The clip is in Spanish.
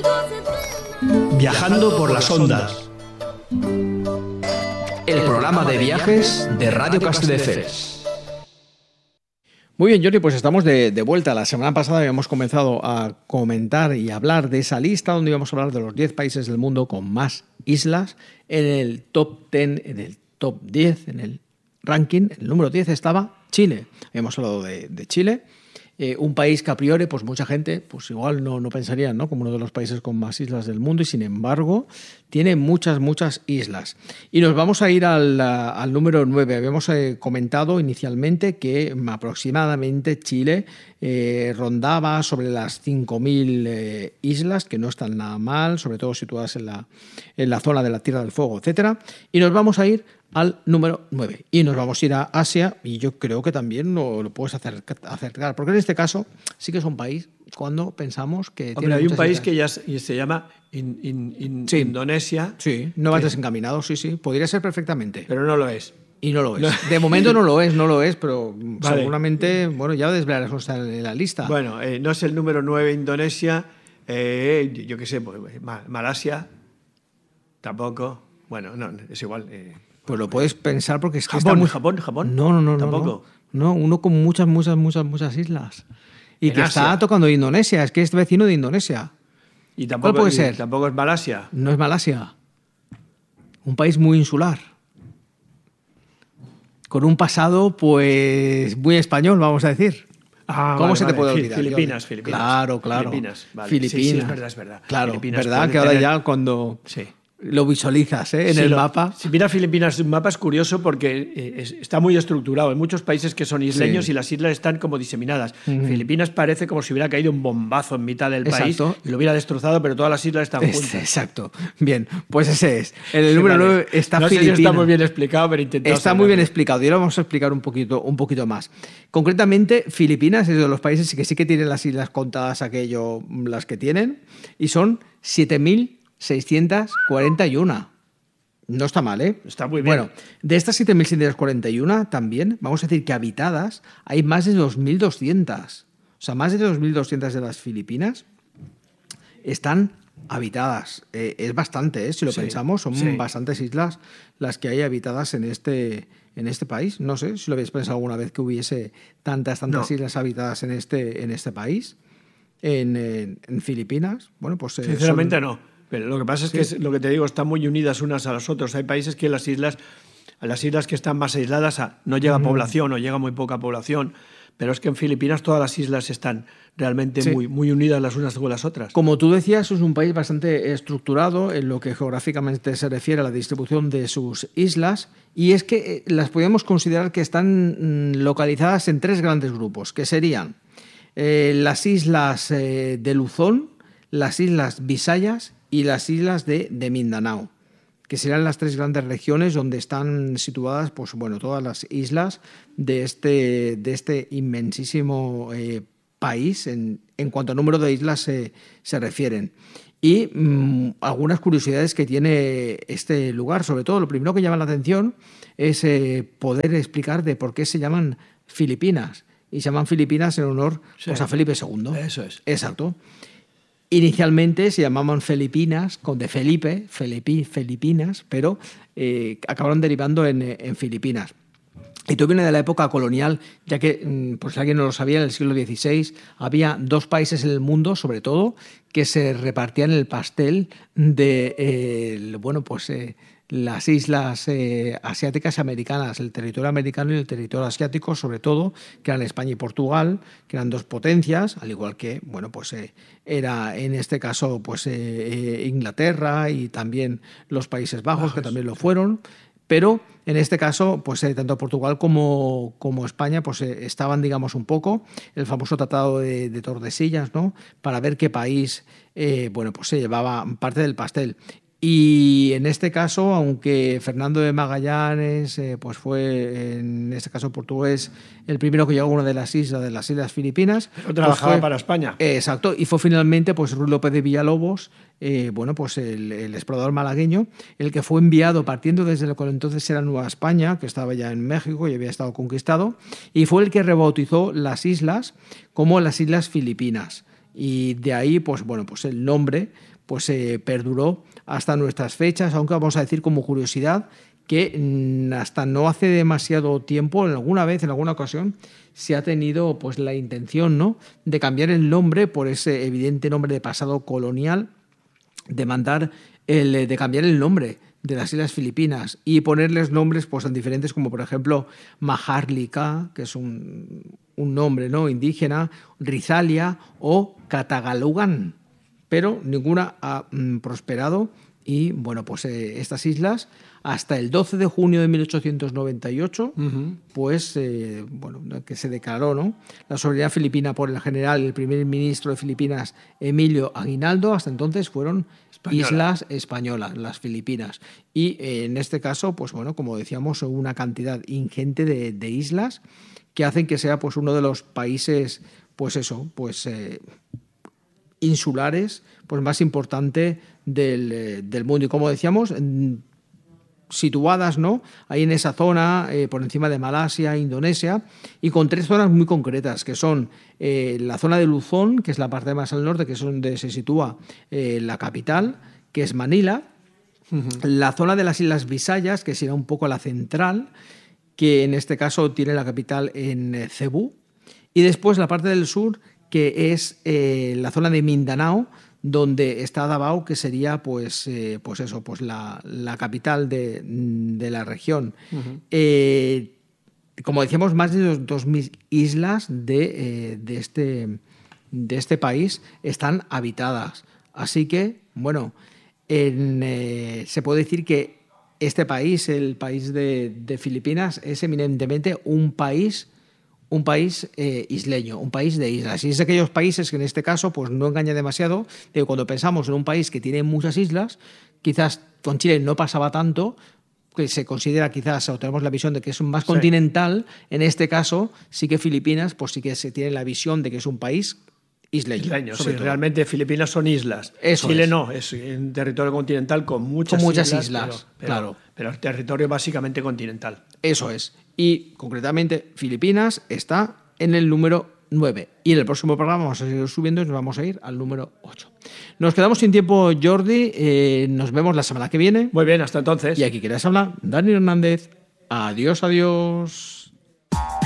Viajando por las ondas. El programa de viajes de Radio Castelldefels. Muy bien, Jordi, pues estamos de vuelta. La semana pasada habíamos comenzado a comentar y hablar de esa lista donde íbamos a hablar de los 10 países del mundo con más islas. En el top 10, en el top 10, en el ranking, el número 10 estaba Chile. Habíamos hablado de Chile. Un país que a priori, pues mucha gente, pues igual no pensaría, ¿no?, como uno de los países con más islas del mundo, y sin embargo tiene muchas islas. Y nos vamos a ir al número 9. Habíamos comentado inicialmente que aproximadamente Chile rondaba sobre las 5.000 islas, que no están nada mal, sobre todo situadas en la zona de la Tierra del Fuego, etcétera. Y nos vamos a ir al número 9. Y nos vamos a ir a Asia, y yo creo que también lo puedes acercar, porque en este caso sí que es un país cuando pensamos que... Hombre, hay un país que ya se llama Indonesia. Sí, no vas desencaminado, sí. Podría ser perfectamente. Pero no lo es. Y no lo es. De momento no lo es, pero vale. Seguramente, bueno, ya desvelaremos en la lista. Bueno, no es el número 9 Indonesia, yo qué sé, Malasia, tampoco. Bueno, no, es igual. Pues lo puedes pensar porque es que Japón, está muy... Japón. No. Tampoco. No, uno con muchas islas. Y que Asia está tocando Indonesia, es que es vecino de Indonesia. ¿Y tampoco, ¿cuál puede ser? Tampoco es Malasia. No es Malasia. Un país muy insular. Con un pasado, pues, muy español, vamos a decir. ¿Cómo se te puede olvidar? Filipinas. Claro. Filipinas, vale. Filipinas. Sí, es verdad. Claro, Filipinas, ¿verdad? Que ahora ya cuando... Sí. Lo visualizas en el mapa. Si miras Filipinas en un mapa es curioso porque está muy estructurado. Hay muchos países que son isleños y las islas están como diseminadas. Filipinas parece como si hubiera caído un bombazo en mitad del país y lo hubiera destrozado, pero todas las islas están juntas. Exacto. Bien, pues ese es. En el número 9 está Filipinas. No sé si está muy bien explicado, pero intentamos. Está muy bien explicado y ahora vamos a explicar un poquito más. Concretamente, Filipinas es de los países que sí que tienen las islas contadas las que tienen, y son 7.641. No está mal, ¿eh? Está muy bien. Bueno, de estas 7.641 también, vamos a decir que habitadas hay más de 2.200. O sea, más de 2.200 de las Filipinas están habitadas. Es bastante, si lo pensamos. Son bastantes islas las que hay habitadas en este país. No sé si lo habéis pensado alguna vez que hubiese tantas islas habitadas en este país, en Filipinas. Bueno, pues sinceramente no. Pero lo que pasa es que lo que te digo, están muy unidas unas a las otras. Hay países que a las islas que están más aisladas no llega población o llega muy poca población, pero es que en Filipinas todas las islas están realmente muy unidas las unas con las otras. Como tú decías, es un país bastante estructurado en lo que geográficamente se refiere a la distribución de sus islas, y es que las podemos considerar que están localizadas en 3 grandes grupos, que serían las islas de Luzón, las islas Visayas y las islas de Mindanao, que serán las 3 grandes regiones donde están situadas, pues bueno, todas las islas de este inmensísimo país en cuanto a número de islas se refieren. Y algunas curiosidades que tiene este lugar. Sobre todo, lo primero que llama la atención es poder explicar de por qué se llaman Filipinas. Y se llaman Filipinas en honor pues, a Felipe II. Eso es. Exacto. Inicialmente se llamaban Filipinas, de Filipinas, pero acabaron derivando en Filipinas. Y todo viene de la época colonial, ya que, por si alguien no lo sabía, en el siglo XVI había 2 países en el mundo, sobre todo, que se repartían el pastel de las islas asiáticas y americanas, el territorio americano y el territorio asiático, sobre todo, que eran España y Portugal, que eran 2 potencias, al igual que, era en este caso Inglaterra y también los Países Bajos, que también lo fueron. Pero en este caso, tanto Portugal como España estaban, digamos, un poco el famoso Tratado de Tordesillas, ¿no?, para ver qué país se llevaba parte del pastel. Y en este caso, aunque Fernando de Magallanes fue, en este caso portugués, el primero que llegó a una de las islas Filipinas. Pero trabajaba para España. Exacto, y fue finalmente Ruy López de Villalobos, el explorador malagueño, el que fue enviado partiendo desde lo que entonces era Nueva España, que estaba ya en México y había estado conquistado, y fue el que rebautizó las islas como las Islas Filipinas. Y de ahí, pues bueno, pues el nombre pues perduró hasta nuestras fechas, aunque vamos a decir como curiosidad que hasta no hace demasiado tiempo, en alguna ocasión, se ha tenido pues la intención, ¿no?, de cambiar el nombre por ese evidente nombre de pasado colonial, de cambiar el nombre de las Islas Filipinas y ponerles nombres pues tan diferentes como, por ejemplo, Maharlika, que es un nombre, ¿no?, indígena, Rizalia o Catagalugan, pero ninguna ha prosperado. Y bueno, pues estas islas, hasta el 12 de junio de 1898, pues bueno, que se declaró, ¿no?, la soberanía filipina por el general, el primer ministro de Filipinas, Emilio Aguinaldo. Hasta entonces fueron islas españolas, las Filipinas. Y en este caso, pues bueno, como decíamos, una cantidad ingente de islas que hacen que sea pues uno de los países, pues eso, pues insulares pues más importante del mundo. Y como decíamos, situadas, ¿no?, ahí en esa zona, por encima de Malasia, Indonesia, y con 3 zonas muy concretas, que son la zona de Luzón, que es la parte más al norte, que es donde se sitúa la capital, que es Manila, la zona de las Islas Visayas, que será un poco la central, que en este caso tiene la capital en Cebú, y después la parte del sur, que es la zona de Mindanao, donde está Davao, que sería pues la capital de la región. Como decíamos, más de 2.000 islas de este país están habitadas. Así que, bueno, se puede decir que este país, el país de Filipinas, es eminentemente un país isleño, un país de islas. Y es de aquellos países que en este caso pues no engaña demasiado, de cuando pensamos en un país que tiene muchas islas, quizás con Chile no pasaba tanto, que se considera quizás, o tenemos la visión de que es más continental. En este caso sí que Filipinas pues sí que se tiene la visión de que es un país isleño. Sí, realmente Filipinas son islas. Eso Chile no, es un territorio continental con muchas islas, claro. Pero el territorio básicamente continental. Eso es. Y concretamente Filipinas está en el número 9. Y en el próximo programa vamos a seguir subiendo y nos vamos a ir al número 8. Nos quedamos sin tiempo, Jordi. Nos vemos la semana que viene. Muy bien, hasta entonces. Y aquí quieres hablar, Dani Hernández. Adiós, adiós.